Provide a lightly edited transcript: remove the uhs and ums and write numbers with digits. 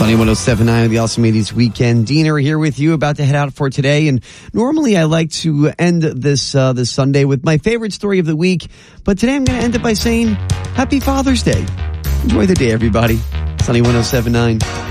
Sunny 107.9, the Awesome 80s Weekend. Diener here with you, about to head out for today. And normally I like to end this Sunday with my favorite story of the week. But today I'm going to end it by saying Happy Father's Day. Enjoy the day, everybody. Sunny 107.9.